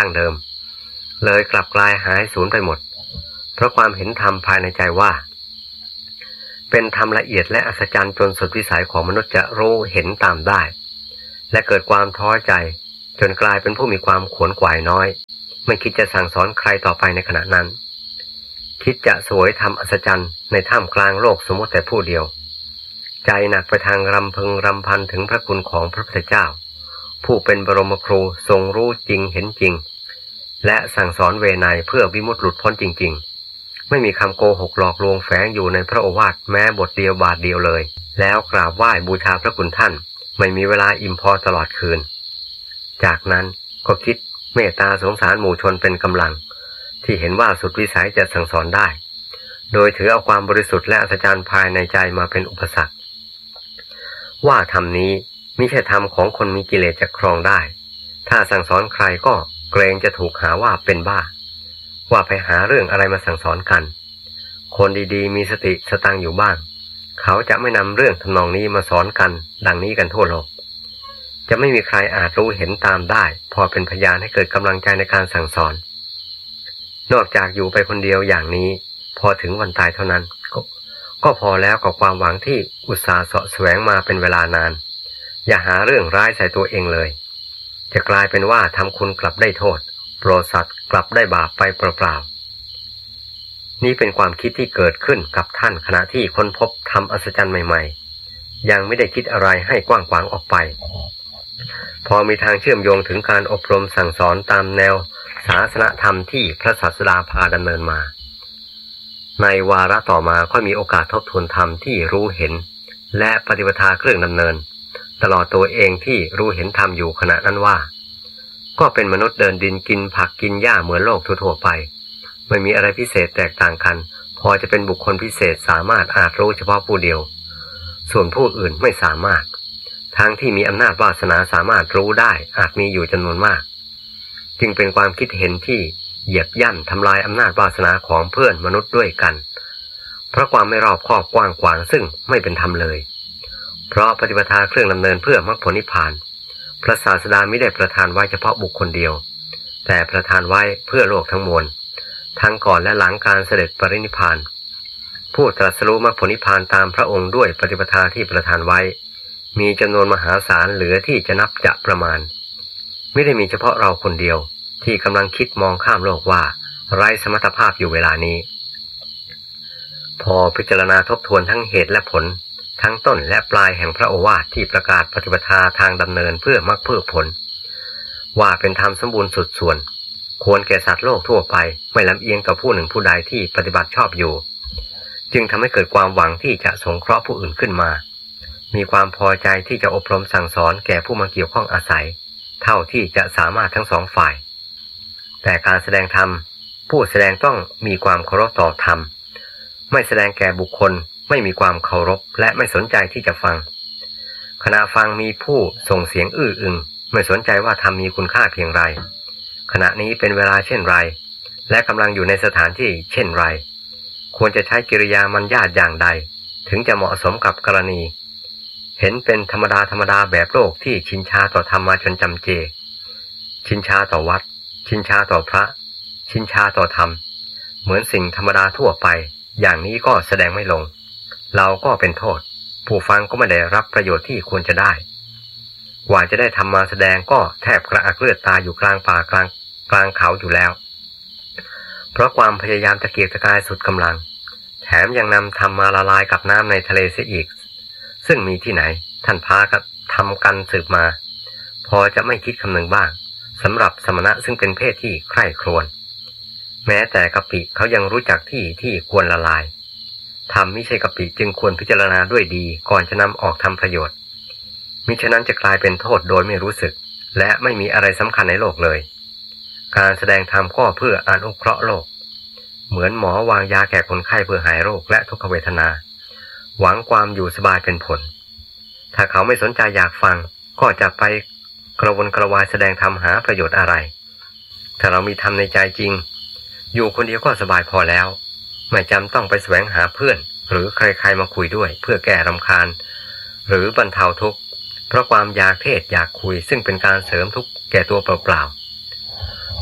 ดั้งเดิมเลยกลับกลายหายสูญไปหมดเพราะความเห็นธรรมภายในใจว่าเป็นธรรมละเอียดและอัศจรรย์จนสุดวิสัยของมนุษย์จะรู้เห็นตามได้และเกิดความท้อใจจนกลายเป็นผู้มีความขวนขวายน้อยไม่คิดจะสั่งสอนใครต่อไปในขณะนั้นคิดจะสวยธรรมอัศจรรย์ในท่ามกลางโลกสมมติแต่ผู้เดียวใจหนักไปทางรำพึงรำพันถึงพระคุณของพระพุทธเจ้าผู้เป็นบรมครูทรงรู้จริงเห็นจริงและสั่งสอนเวไนเพื่อวิมุตติหลุดพ้นจริงๆไม่มีคำโกหกหลอกลวงแฝงอยู่ในพระโอวาทแม้บทเดียวบาทเดียวเลยแล้วกราบไหว้บูชาพระคุณท่านไม่มีเวลาอิ่มพอตลอดคืนจากนั้นก็คิดเมตตาสงสารหมู่ชนเป็นกำลังที่เห็นว่าสุดวิสัยจะสั่งสอนได้โดยถือเอาความบริสุทธิ์และอัศจรรย์ภายในใจมาเป็นอุปสรรคว่าธรรมนี้มิใช่ธรรมของคนมีกิเลสจะครองได้ถ้าสั่งสอนใครก็เกรงจะถูกหาว่าเป็นบ้าว่าไปหาเรื่องอะไรมาสั่งสอนกันคนดีๆมีสติสตังอยู่บ้างเขาจะไม่นำเรื่องทำนองนี้มาสอนกันดังนี้กันทั่วโลกจะไม่มีใครอาจรู้เห็นตามได้พอเป็นพยานให้เกิดกำลังใจในการสั่งสอนนอกจากอยู่ไปคนเดียวอย่างนี้พอถึงวันตายเท่านั้นก็พอแล้วกับความหวังที่อุตส่าห์เสาะแสวงมาเป็นเวลานานอย่าหาเรื่องร้ายใส่ตัวเองเลยจะกลายเป็นว่าทำคุณกลับได้โทษโปรดสัตว์กลับได้บาปไปเปล่าๆนี่เป็นความคิดที่เกิดขึ้นกับท่านขณะที่ค้นพบธรรมอัศจรรย์ใหม่ๆยังไม่ได้คิดอะไรให้กว้างขวางออกไปพอมีทางเชื่อมโยงถึงการอบรมสั่งสอนตามแนวศาสนธรรมที่พระศาสดาพาดำเนินมาในวาระต่อมาค่อยมีโอกาสทบทวนธรรมที่รู้เห็นและปฏิปทาเครื่องดำเนินตลอดตัวเองที่รู้เห็นธรรมอยู่ขณะนั้นว่าก็เป็นมนุษย์เดินดินกินผักกินหญ้าเหมือนโลกทั่วๆไปไม่มีอะไรพิเศษแตกต่างกันพอจะเป็นบุคคลพิเศษสามารถอาจรู้เฉพาะผู้เดียวส่วนผู้อื่นไม่สามารถทั้งที่มีอำนาจวาสนาสามารถรู้ได้อาจมีอยู่จำนวนมากจึงเป็นความคิดเห็นที่เหยียบย่ำทำลายอำนาจวาสนาของเพื่อนมนุษย์ด้วยกันเพราะความไม่รอบคอบกว้างขวางซึ่งไม่เป็นธรรมเลยเพราะปฏิปทาเครื่องดำเนินเพื่อมรรคผลนิพพานพระศาสดามิได้ประทานไว้เฉพาะบุคคลเดียวแต่ประทานไว้เพื่อโลกทั้งมวลทั้งก่อนและหลังการเสด็จปรินิพพานผู้ตรัสรู้มรรคผลนิพพานตามพระองค์ด้วยปฏิปทาที่ประทานไว้มีจำนวนมหาศาลเหลือที่จะนับจะประมาณไม่ได้มีเฉพาะเราคนเดียวที่กำลังคิดมองข้ามโลกว่าไร้สมรรถภาพอยู่เวลานี้พอพิจารณาทบทวนทั้งเหตุและผลทั้งต้นและปลายแห่งพระโอวาทที่ประกาศปฏิปทาทางดำเนินเพื่อมรรคเพื่อผลว่าเป็นธรรมสมบูรณ์สุดส่วนควรแก่สัตว์โลกทั่วไปไม่ลำเอียงต่อผู้หนึ่งผู้ใดที่ปฏิบัติชอบอยู่จึงทำให้เกิดความหวังที่จะสงเคราะห์ผู้อื่นขึ้นมามีความพอใจที่จะอบรมสั่งสอนแก่ผู้มาเกี่ยวข้องอาศัยเท่าที่จะสามารถทั้งสองฝ่ายแต่การแสดงธรรมผู้แสดงต้องมีความเคารพต่อธรรมไม่แสดงแก่บุคคลไม่มีความเคารพและไม่สนใจที่จะฟังขณะฟังมีผู้ส่งเสียงอื้ออึงไม่สนใจว่าธรรมมีคุณค่าเพียงไรขณะนี้เป็นเวลาเช่นไรและกำลังอยู่ในสถานที่เช่นไรควรจะใช้กิริยามัญญาติอย่างใดถึงจะเหมาะสมกับกรณีเห็นเป็นธรรมดาแบบโลกที่ชินชาต่อธรรมมาจนจำเจชินชาต่อวัดชินชาต่อพระชินชาต่อธรรมเหมือนสิ่งธรรมดาทั่วไปอย่างนี้ก็แสดงไม่ลงเราก็เป็นโทษผู้ฟังก็ไม่ได้รับประโยชน์ที่ควรจะได้กว่าจะได้ทำมาแสดงก็แทบกระอักเลือดตายอยู่กลางป่ากลางเขาอยู่แล้วเพราะความพยายามตะเกียกตะกายสุดกำลังแถมยังนำทำมาละลายกับน้ำในทะเลเสียอีกซึ่งมีที่ไหนท่านพากันทำกันสืบมาพอจะไม่คิดคำนึงบ้างสำหรับสมณะซึ่งเป็นเพศที่ใคร่ครวญแม้แต่กะปิเขายังรู้จักที่ควรละลายธรรมมิใช่กะปิจึงควรพิจารณาด้วยดีก่อนจะนำออกทำประโยชน์มิฉะนั้นจะกลายเป็นโทษโดยไม่รู้สึกและไม่มีอะไรสำคัญในโลกเลยการแสดงธรรมก็เพื่ออนุเคราะห์โลกเหมือนหมอวางยาแก่คนไข้เพื่อหายโรคและทุกขเวทนาหวังความอยู่สบายเป็นผลถ้าเขาไม่สนใจอยากฟังก็จะไปกระวนกระวายแสดงธรรมหาประโยชน์อะไรถ้าเรามีธรรมในใจจริงอยู่คนเดียวก็สบายพอแล้วไม่จำต้องไปแสวงหาเพื่อนหรือใครๆมาคุยด้วยเพื่อแก้รำคาญหรือบรรเทาทุกข์เพราะความอยากเทศอยากคุยซึ่งเป็นการเสริมทุกข์แก่ตัวเปล่าๆ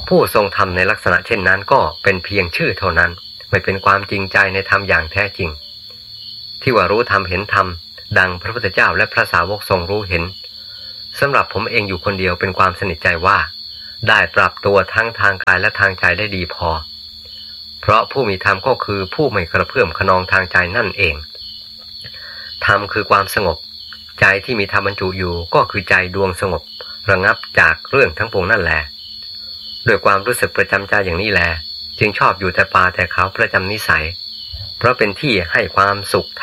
ผู้ทรงธรรมในลักษณะเช่นนั้นก็เป็นเพียงชื่อเท่านั้นไม่เป็นความจริงใจในธรรมอย่างแท้จริงที่ว่ารู้ธรรมเห็นธรรมดังพระพุทธเจ้าและพระสาวกทรงรู้เห็นสำหรับผมเองอยู่คนเดียวเป็นความสนิทใจว่าได้ปรับตัวทั้งทางกายและทางใจได้ดีพอเพราะผู้มีธรรมก็คือผู้ไม่กระเพื่อมขนองทางใจนั่นเองธรรมคือความสงบใจที่มีธรรมบรรจุอยู่ก็คือใจดวงสงบระงับจากเรื่องทั้งปวงนั่นแหละด้วยความรู้สึกประจำใจอย่างนี้แลจึงชอบอยู่แต่ป่าแต่เขาประจำนิสัยเพราะเป็นที่ให้ความสุข